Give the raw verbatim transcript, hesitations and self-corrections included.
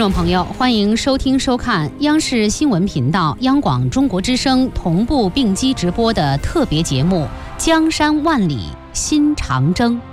众朋友，欢迎收听收看央视新闻频道、央广中国之声同步并机直播的特别节目《江山万里新长征》。